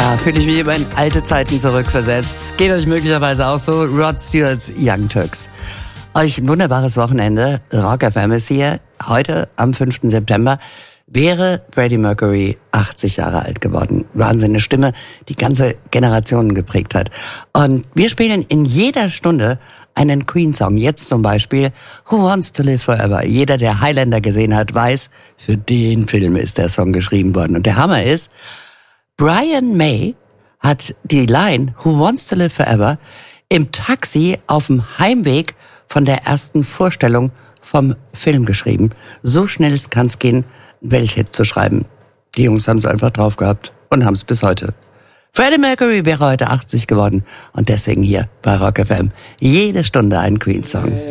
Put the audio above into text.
Da fühle ich mich immer in alte Zeiten zurückversetzt. Geht euch möglicherweise auch so. Rod Stewart's Young Turks. Euch ein wunderbares Wochenende. Rock FM ist hier. Heute, am 5. September, wäre Freddie Mercury 80 Jahre alt geworden. Wahnsinnige Stimme, die ganze Generationen geprägt hat. Und wir spielen in jeder Stunde einen Queen-Song. Jetzt zum Beispiel Who Wants to Live Forever. Jeder, der Highlander gesehen hat, weiß, für den Film ist der Song geschrieben worden. Und der Hammer ist, Brian May hat die Line Who Wants to Live Forever im Taxi auf dem Heimweg von der ersten Vorstellung vom Film geschrieben. So schnell kann es gehen, einen Welthit zu schreiben. Die Jungs haben es einfach drauf gehabt und haben es bis heute. Freddie Mercury wäre heute 80 geworden und deswegen hier bei Rock FM jede Stunde ein Queen-Song.